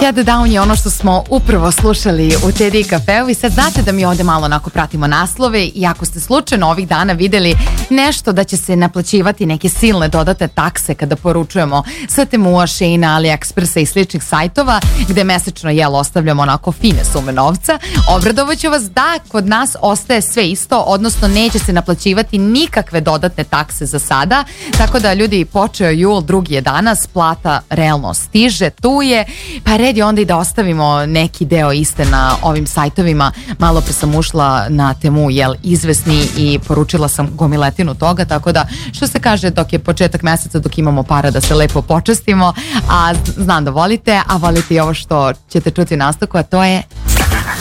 Get Down je ono što smo upravo slušali u TD Cafeu i sad znate da mi ovde malo onako pratimo naslove i ako ste slučajno ovih dana videli nešto da će se naplaćivati neke silne dodatne takse kada poručujemo sa Temua, Sheina, AliExpressa i sličnih sajtova gde mesečno ostavljamo onako fine sume novca, obradovaću vas da kod nas ostaje sve isto, odnosno neće se naplaćivati nikakve dodatne takse za sada, tako da ljudi, počeo jul, drugi je danas, plata realno stiže, tu je, pa red je onda i da ostavimo neki deo iste na ovim sajtovima. Malo pre sam ušla na Temu, izvesni, i poručila sam gomiletinu toga, tako da što se kaže, dok je početak meseca, dok imamo para da se lepo počestimo, a znam da volite, a volite i ovo što ćete čuti u nastavku, a to je